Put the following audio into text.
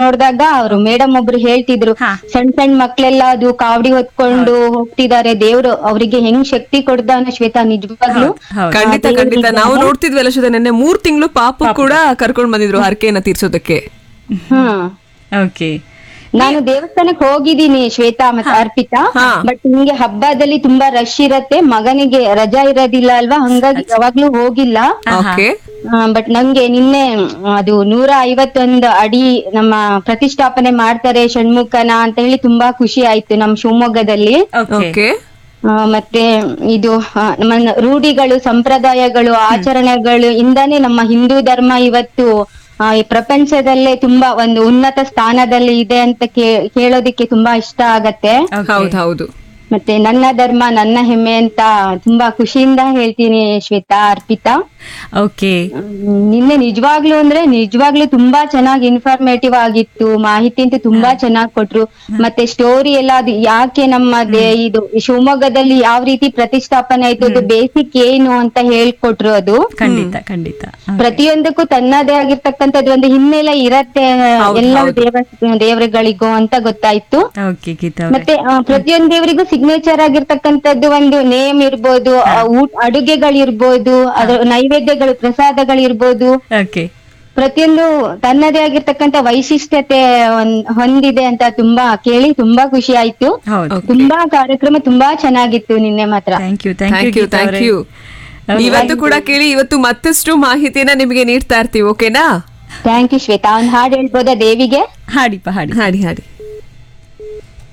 ನೋಡಿದಾಗ ಅವರು ಮೇಡಮ್ ಒಬ್ರು ಹೇಳ್ತಿದ್ರು, ಸಣ್ಣ ಸಣ್ಣ ಮಕ್ಳೆಲ್ಲ ಅದು ಕಾವಡಿ ಹೊತ್ಕೊಂಡು ಹೋಗ್ತಿದ್ದಾರೆ, ದೇವ್ರು ಅವ್ರಿಗೆ ಹೆಂಗ್ ಶಕ್ತಿ ಕೊಡ್ದಾನ ಶ್ವೇತಾ, ನಿಜವಾಗ್ಲು. ಖಂಡಿತ ಖಂಡಿತ, ನಾವು ನೋಡ್ತಿದ್ವಲ್ಲ ಶ್ವೇತಾ, ನೆನ್ನೆ 3 ತಿಂಗಳು ಪಾಪು ಕೂಡ ಕರ್ಕೊಂಡ್ ಬಂದಿದ್ರು ಹರಕೆಯನ್ನ ತೀರ್ಸೋದಕ್ಕೆ. ಓಕೆ, ನಾನು ದೇವಸ್ಥಾನಕ್ಕೆ ಹೋಗಿದ್ದೀನಿ ಶ್ವೇತಾ ಮತ್ತೆ ಅರ್ಪಿತಾ, ಬಟ್ ನಿಮ್ಗೆ ಹಬ್ಬದಲ್ಲಿ ತುಂಬಾ ರಶ್ ಇರತ್ತೆ, ಮಗನಿಗೆ ರಜಾ ಇರೋದಿಲ್ಲ ಅಲ್ವಾ, ಹಂಗಾಗಿ ಯಾವಾಗ್ಲೂ ಹೋಗಿಲ್ಲ. ಬಟ್ ನಂಗೆ ನಿನ್ನೆ ಅದು 151 ಅಡಿ ನಮ್ಮ ಪ್ರತಿಷ್ಠಾಪನೆ ಮಾಡ್ತಾರೆ ಷಣ್ಮುಖನ ಅಂತ ಹೇಳಿ ತುಂಬಾ ಖುಷಿ ಆಯ್ತು ನಮ್ ಶಿವಮೊಗ್ಗದಲ್ಲಿ. ಮತ್ತೆ ಇದು ನಮ್ಮ ರೂಢಿಗಳು, ಸಂಪ್ರದಾಯಗಳು, ಆಚರಣೆಗಳು ಇಂದಾನೆ ನಮ್ಮ ಹಿಂದೂ ಧರ್ಮ ಇವತ್ತು ಈ ಪ್ರಪಂಚದಲ್ಲೇ ತುಂಬಾ ಒಂದು ಉನ್ನತ ಸ್ಥಾನದಲ್ಲಿ ಇದೆ ಅಂತ ಕೇಳೋದಿಕ್ಕೆ ತುಂಬಾ ಇಷ್ಟ ಆಗತ್ತೆ. ಹೌದು. ಮತ್ತೆ ನನ್ನ ಧರ್ಮ ನನ್ನ ಹೆಮ್ಮೆ ಅಂತ ತುಂಬಾ ಖುಷಿಯಿಂದ ಹೇಳ್ತೀನಿ ಶ್ವೇತಾ, ಅರ್ಪಿತಾ. ಓಕೆ, ನಿನ್ನೆ ನಿಜವಾಗ್ಲೂ ತುಂಬಾ ಚೆನ್ನಾಗಿ ಇನ್ಫಾರ್ಮೇಟಿವ್ ಆಗಿತ್ತು, ಮಾಹಿತಿ ಅಂತೂ ತುಂಬಾ ಚೆನ್ನಾಗಿ ಕೊಟ್ರು. ಮತ್ತೆ ಸ್ಟೋರಿ ಎಲ್ಲ ಅದು ಯಾಕೆ ನಮ್ಮ ಇದು ಶಿವಮೊಗ್ಗದಲ್ಲಿ ಯಾವ ರೀತಿ ಪ್ರತಿಷ್ಠಾಪನೆ ಆಯ್ತು, ಅದು ಬೇಸಿಕ್ ಏನು ಅಂತ ಹೇಳ್ಕೊಟ್ರು. ಅದು ಖಂಡಿತ ಪ್ರತಿಯೊಂದಕ್ಕೂ ತನ್ನದೇ ಆಗಿರ್ತಕ್ಕಂಥದ್ದು ಒಂದು ಹಿನ್ನೆಲೆ ಇರತ್ತೆ ಎಲ್ಲ ದೇವರುಗಳಿಗೂ ಅಂತ ಗೊತ್ತಾಯ್ತು. ಮತ್ತೆ ಪ್ರತಿಯೊಂದು ದೇವರಿಗೂ ಸಿಗ್ನೇಚರ್ ಆಗಿರ್ತಕ್ಕಂಥದ್ದು ಒಂದು ನೇಮ್ ಇರ್ಬೋದು, ಅಡುಗೆಗಳಿರ್ಬೋದು, ಅದ್ರ ನೈವೇದ್ಯಗಳು, ಪ್ರಸಾದಗಳಿರ್ಬೋದು, ಪ್ರತಿಯೊಂದು ತನ್ನದೇ ಆಗಿರ್ತಕ್ಕಂಥ ವೈಶಿಷ್ಟ್ಯತೆ ಹೊಂದಿದೆ ಅಂತ ಕೇಳಿ ತುಂಬಾ ಖುಷಿ ಆಯ್ತು. ತುಂಬಾ ಕಾರ್ಯಕ್ರಮ ತುಂಬಾ ಚೆನ್ನಾಗಿತ್ತು ನಿನ್ನೆ ಮಾತ್ರ. Thank you. ಇವತ್ತು ಕೂಡ ಕೇಳಿ, ಇವತ್ತು ಮತ್ತಷ್ಟು ಮಾಹಿತಿಯನ್ನ ನಿಮಗೆ ನೀಡ್ತಾ ಇರ್ತೀವಿ. ಓಕೆನಾ? Thank you Shweta. ಒಂದು ಹಾಡು ಹೇಳ್ಬೋದಾ ದೇವಿಗೆ? ಹಾಡಿ. ಹಾಡಿ.